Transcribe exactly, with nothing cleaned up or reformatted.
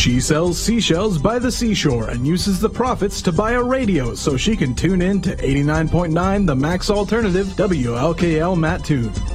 She sells seashells by the seashore and uses the profits to buy a radio so she can tune in to eighty-nine point nine The Max Alternative, W L K L Mattoon.